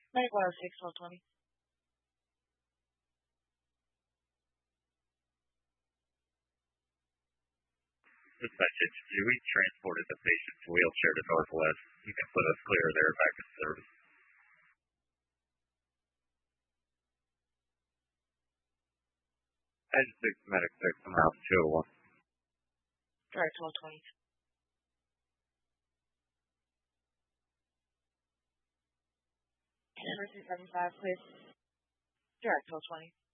Medic 106, 1220. This message, we transported the patient's wheelchair to Northwest. You can put us clear there back in service. I just think medic 6, I'm out 201. Direct 1220. Emergency 75, please. Direct 1220.